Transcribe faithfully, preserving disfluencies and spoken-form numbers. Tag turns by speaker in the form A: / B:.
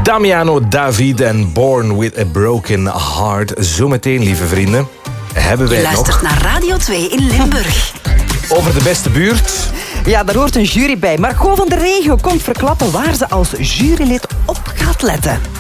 A: Damiano David en Born with a Broken Heart. Zometeen, lieve vrienden, hebben wij
B: Je luistert
A: nog...
B: naar Radio twee in Limburg.
A: Over de beste buurt.
C: Ja, daar hoort een jury bij. Margot van de Regio komt verklappen waar ze als jurylid op gaat letten.